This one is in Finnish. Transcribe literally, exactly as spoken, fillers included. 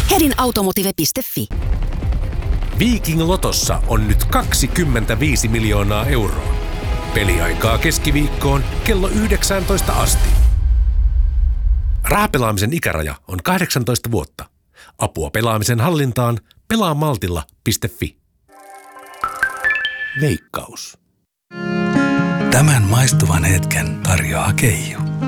hedin automotive piste fi. Viking Lotossa on nyt kaksikymmentäviisi miljoonaa euroa. Peliaikaa keskiviikkoon kello yhdeksäntoista asti. Rahapelaamisen ikäraja on kahdeksantoista vuotta. Apua pelaamisen hallintaan pelaamaltilla piste fi. Veikkaus. Tämän maistuvan hetken tarjoaa Keijo.